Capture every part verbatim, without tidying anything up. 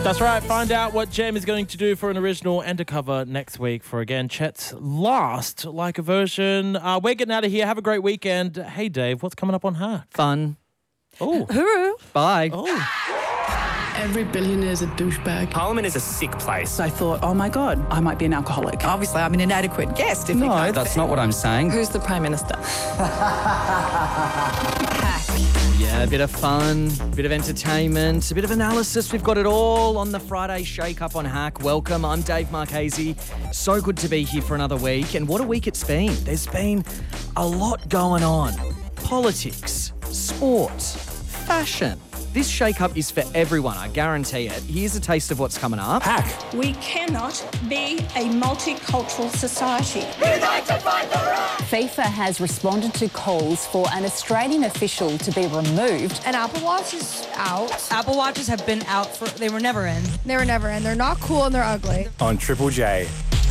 That's right. Find out what Jem is going to do for an original Undercover next week for, again, Chet's last Like a version. Uh, we're getting out of here. Have a great weekend. Hey, Dave, what's coming up on Hack? Fun. Oh. Hooroo. Bye. Oh. Every billionaire is a douchebag. Parliament is a sick place. I thought, oh my God, I might be an alcoholic. Obviously, I'm an inadequate guest. If we No, can't that's fit- not what I'm saying. Who's the Prime Minister? Yeah, a bit of fun, a bit of entertainment, a bit of analysis. We've got it all on the Friday Shake Up on Hack. Welcome, I'm Dave Marchese. So good to be here for another week. And what a week it's been. There's been a lot going on. Politics, sport, fashion. This Shake Up is for everyone, I guarantee it. Here's a taste of what's coming up. Hack. We cannot be a multicultural society. FIFA has responded to calls for an Australian official to be removed. And Apple Watch is out. Apple Watches have been out for, they were never in. They were never in. They're not cool and they're ugly. On Triple J.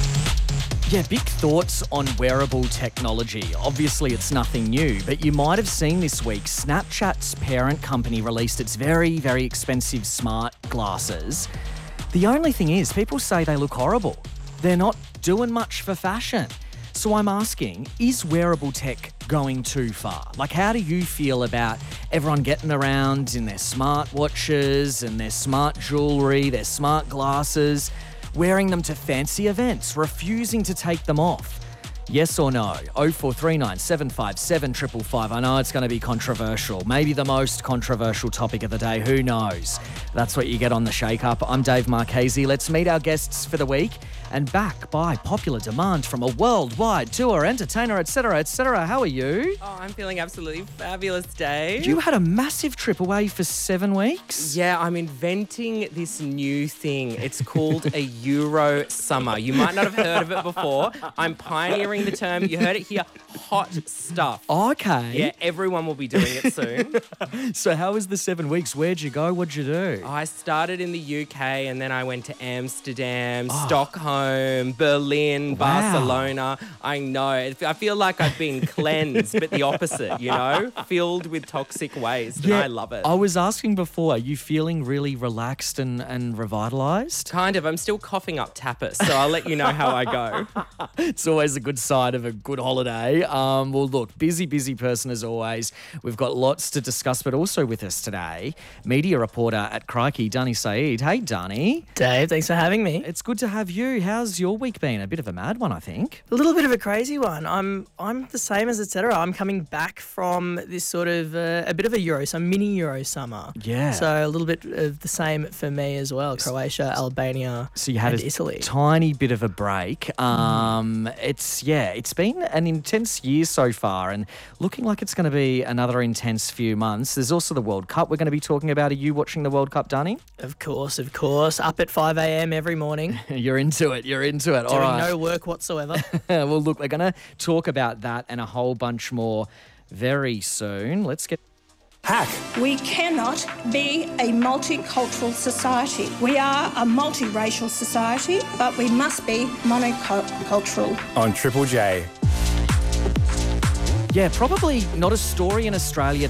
Yeah, big thoughts on wearable technology. Obviously, it's nothing new, but you might have seen this week Snapchat's parent company released its very, very expensive smart glasses. The only thing is, people say they look horrible. They're not doing much for fashion. So I'm asking, is wearable tech going too far? Like, how do you feel about everyone getting around in their smart watches and their smart jewellery, their smart glasses, wearing them to fancy events, refusing to take them off? Yes or no? oh four three nine, seven five seven, five five five. I know it's going to be controversial. Maybe the most controversial topic of the day. Who knows? That's what you get on the Shake Up. I'm Dave Marchese. Let's meet our guests for the week. And back by popular demand from a worldwide tour entertainer, et cetera, et cetera. How are you? Oh, I'm feeling absolutely fabulous, Dave. You had a massive trip away for seven weeks? Yeah, I'm inventing this new thing. It's called a Euro Summer. You might not have heard of it before. I'm pioneering the term. You heard it here. Hot stuff. Okay. Yeah, everyone will be doing it soon. So how was the seven weeks? Where'd you go? What'd you do? I started in the U K and then I went to Amsterdam, Oh. Stockholm, Berlin, Wow. Barcelona. I know. I feel like I've been cleansed, but the opposite, you know? Filled with toxic waste, and I love it. I was asking before, are you feeling really relaxed and, and revitalised? Kind of. I'm still coughing up tapas, so I'll let you know how I go. It's always a good sign of a good holiday. Um, well, look, busy, busy person as always. We've got lots to discuss, but also with us today, media reporter at Crikey, Dani Saeed. Hey, Dani. Dave, thanks for having me. It's good to have you. How's your week been? A bit of a mad one, I think. A little bit of a crazy one. I'm I'm the same as et cetera. I'm coming back from this sort of uh, a bit of a Euro, some mini Euro summer. Yeah. So a little bit of the same for me as well. Croatia, Albania, So you had and a Italy. tiny bit of a break. Um, It's, yeah, it's been an intense year so far and looking like it's going to be another intense few months. There's also the World Cup we're going to be talking about. Are you watching the World Cup, Dani? Of course, of course. Up at five a.m. every morning. You're into it. You're into it. All Doing right. no work whatsoever. Well, look, we're going to talk about that and a whole bunch more very soon. Let's get... Hack. We cannot be a multicultural society. We are a multiracial society, but we must be monocultural. On Triple J. Yeah, probably not a story in Australia